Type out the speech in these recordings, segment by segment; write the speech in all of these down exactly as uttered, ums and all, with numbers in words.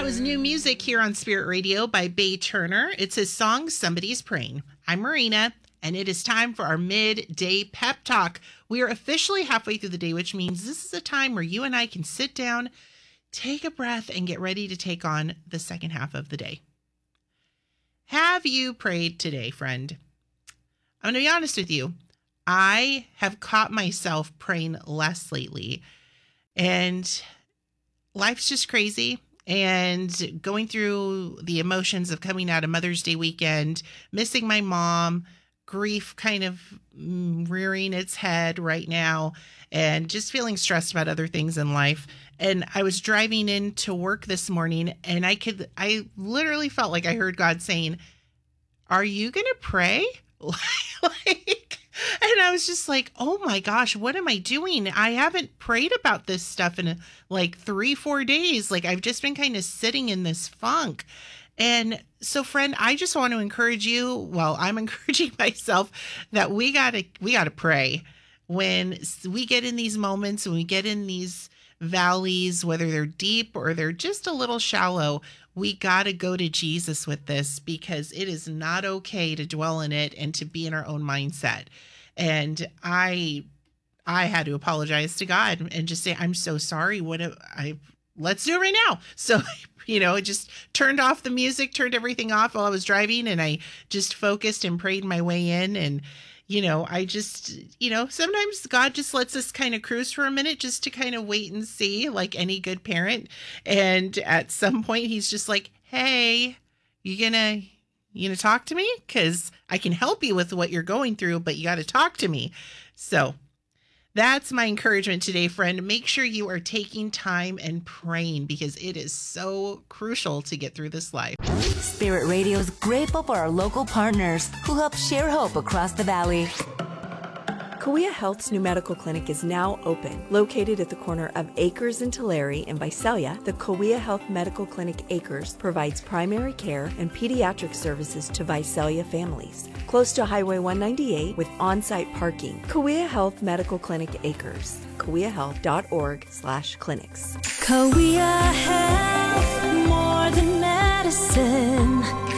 That was new music here on Spirit Radio by Bay Turner. It's his song, Somebody's Praying. I'm Marina, and it is time for our midday pep talk. We are officially halfway through the day, which means this is a time where you and I can sit down, take a breath, and get ready to take on the second half of the day. Have you prayed today, friend? I'm going to be honest with you. I have caught myself praying less lately, and life's just crazy. And going through the emotions of coming out of Mother's Day weekend, missing my mom, grief kind of rearing its head right now, and just feeling stressed about other things in life. And I was driving into work this morning, and I could, I literally felt like I heard God saying, "Are you going to pray?" like, and I was just like, oh my gosh, what am I doing? I haven't prayed about this stuff in like three, four days. Like I've just been kind of sitting in this funk. And so, friend, I just want to encourage you. Well, I'm encouraging myself that we gotta, we gotta pray when we get in these moments, when we get in these valleys, whether they're deep or they're just a little shallow. We got to go to Jesus with this, because it is not okay to dwell in it and to be in our own mindset. And I, I had to apologize to God and just say, I'm so sorry. What have I, let's do it right now. So, you know, I just turned off the music, turned everything off while I was driving, and I just focused and prayed my way in. And, you know, I just, you know, sometimes God just lets us kind of cruise for a minute just to kind of wait and see, like any good parent. And at some point he's just like, hey, you gonna, you gonna talk to me? Because I can help you with what you're going through, but you got to talk to me. So that's my encouragement today, friend. Make sure you are taking time and praying, because it is so crucial to get through this life. Spirit Radio is grateful for our local partners who help share hope across the valley. Kauai Health's new medical clinic is now open. Located at the corner of Acres and Tulare in Visalia, the Kauai Health Medical Clinic Acres provides primary care and pediatric services to Visalia families. Close to Highway one ninety-eight with on-site parking. Kauai Health Medical Clinic Acres. kauai health dot org slash clinics. Kauai Health, more than medicine,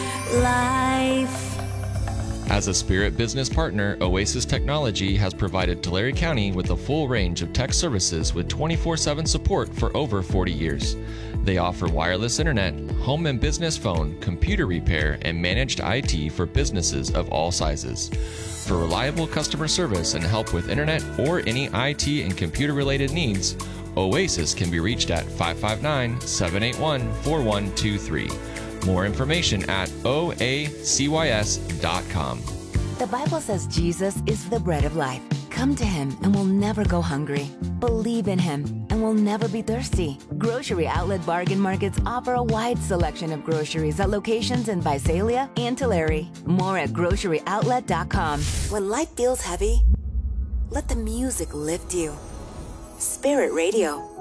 life. As a Spirit business partner, Oasis Technology has provided Tulare County with a full range of tech services with twenty-four seven support for over forty years. They offer wireless internet, home and business phone, computer repair, and managed I T for businesses of all sizes. For reliable customer service and help with internet or any I T and computer-related needs, Oasis can be reached at five five nine, seven eight one, four one two three. More information at O A C Y S dot com. The Bible says Jesus is the bread of life. Come to him and we'll never go hungry. Believe in him and we'll never be thirsty. Grocery Outlet Bargain Markets offer a wide selection of groceries at locations in Visalia and Tulare. More at grocery outlet dot com. When life feels heavy, let the music lift you. Spirit Radio.